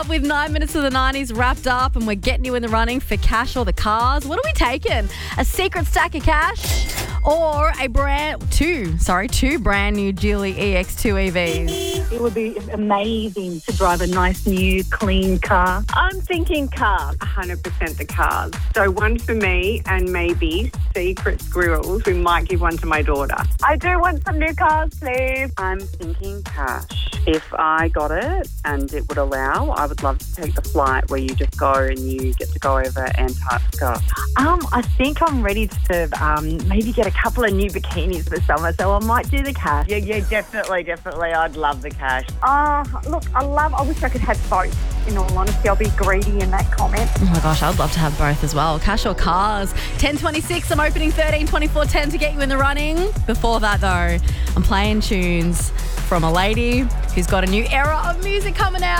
up with 9 minutes of the 90s wrapped up, and we're getting you in the running for cash or the cars. What are we taking? A secret stack of cash or two brand new Geely EX2 EVs? It would be amazing to drive a nice, new, clean car. I'm thinking cars. 100% the cars. So one for me and maybe secret squirrels. We might give one to my daughter. I do want some new cars, please. I'm thinking cash. If I got it and it would allow, I would love to take the flight where you just go and you get to go over Antarctica. I think I'm ready to maybe get a couple of new bikinis for summer, so I might do the cash. Yeah, definitely. I'd love the cash. Look, I wish I could have both, in all honesty. I'll be greedy in that comment. Oh my gosh, I'd love to have both as well. Cash or cars. 10:26, I'm opening 13:24:10 to get you in the running. Before that though, I'm playing tunes from a lady who's got a new era of music coming out.